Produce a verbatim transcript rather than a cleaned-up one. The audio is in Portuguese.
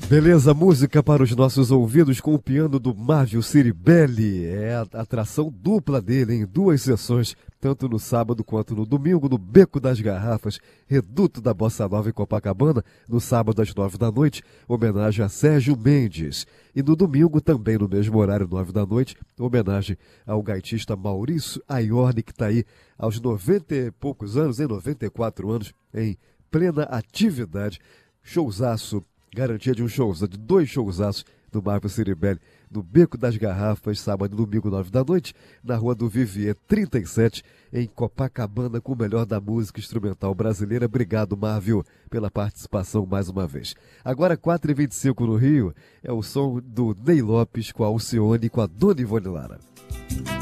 Beleza, música para os nossos ouvidos com o piano do Márcio Ciribelli. É a atração dupla dele em duas sessões, tanto no sábado quanto no domingo, no Beco das Garrafas, Reduto da Bossa Nova em Copacabana, no sábado às nove da noite, homenagem a Sérgio Mendes. E no domingo, também no mesmo horário, nove da noite, homenagem ao gaitista Maurício Aiorni, que está aí aos noventa e poucos anos, em noventa e quatro anos, em plena atividade. Showzaço. Garantia de um showzaço, de dois showzaços do Márcio Ciribelli, no Beco das Garrafas, sábado e domingo, nove da noite, na Rua do Vivier trinta e sete, em Copacabana, com o melhor da música instrumental brasileira. Obrigado, Márcio, pela participação mais uma vez. Agora, quatro e vinte e cinco no Rio, é o som do Ney Lopes com a Alcione e com a Dona Ivone Lara.